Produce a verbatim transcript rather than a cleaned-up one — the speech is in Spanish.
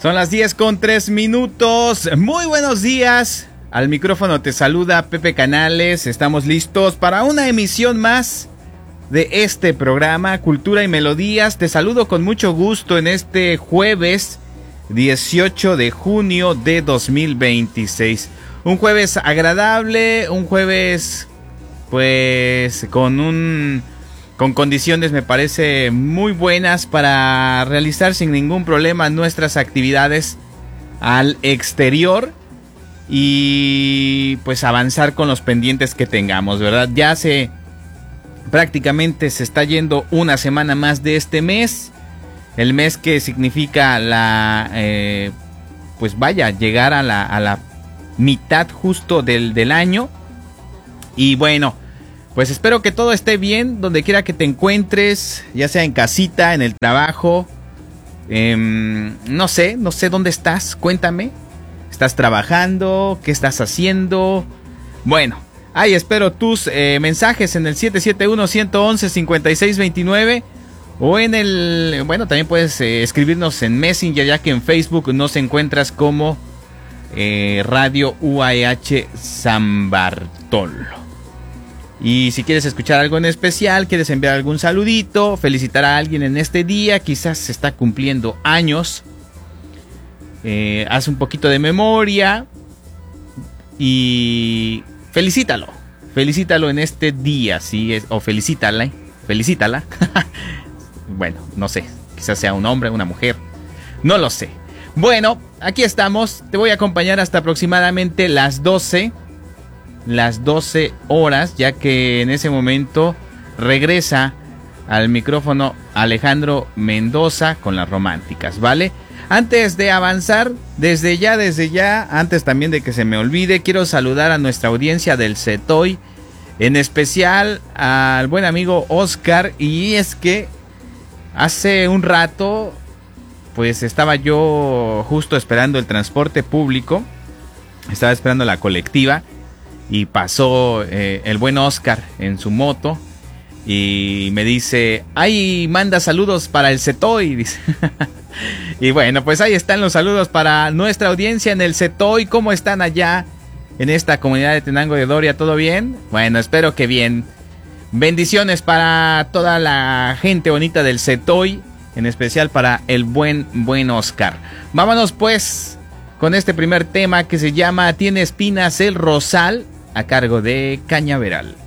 Son las diez con tres minutos. Muy buenos días. Al micrófono te saluda Pepe Canales. Estamos listos para una emisión más de este programa Cultura y Melodías. Te saludo con mucho gusto en este jueves dieciocho de junio de dos mil veintiséis. Un jueves agradable, un jueves pues con un con condiciones me parece muy buenas para realizar sin ningún problema nuestras actividades al exterior y pues avanzar con los pendientes que tengamos, ¿verdad? Ya se prácticamente se está yendo una semana más de este mes, el mes que significa la eh, pues vaya, llegar a la, a la mitad justo del, del año. Y bueno, pues espero que todo esté bien donde quiera que te encuentres, ya sea en casita, en el trabajo, eh, no sé, no sé dónde estás, cuéntame. ¿Estás trabajando? ¿Qué estás haciendo? Bueno, ahí espero tus eh, mensajes en el siete siete uno, uno uno uno, cinco seis dos nueve o en el... Bueno, también puedes eh, escribirnos en Messenger, ya que en Facebook nos encuentras como eh, Radio U A H San Bartolo. Y si quieres escuchar algo en especial, quieres enviar algún saludito, felicitar a alguien en este día, quizás se está cumpliendo años, eh, haz un poquito de memoria y felicítalo, felicítalo en este día, ¿sí? O felicítala, felicítala. Bueno, no sé, quizás sea un hombre, una mujer, no lo sé. Bueno, aquí estamos, te voy a acompañar hasta aproximadamente las doce. Las doce horas, ya que en ese momento regresa al micrófono Alejandro Mendoza con las románticas, ¿vale? Antes de avanzar, desde ya, desde ya, antes también de que se me olvide, quiero saludar a nuestra audiencia del CETOI, en especial al buen amigo Oscar, y es que hace un rato, pues estaba yo justo esperando el transporte público, estaba esperando la colectiva, y pasó eh, el buen Oscar en su moto y me dice, ¡ay, manda saludos para el CETOI! Dice. Y bueno, pues ahí están los saludos para nuestra audiencia en el CETOI. ¿Cómo están allá en esta comunidad de Tenango de Doria? ¿Todo bien? Bueno, espero que bien. Bendiciones para toda la gente bonita del CETOI, en especial para el buen, buen Oscar. Vámonos pues con este primer tema que se llama Tiene espinas el rosal, a cargo de Cañaveral.